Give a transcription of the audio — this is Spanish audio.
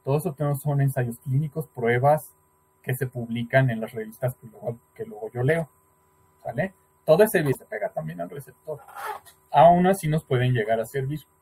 Todo eso son ensayos clínicos, pruebas que se publican en las revistas que luego yo leo, ¿sale? Todo ese virus se pega también al receptor. Aún así nos pueden llegar a servir.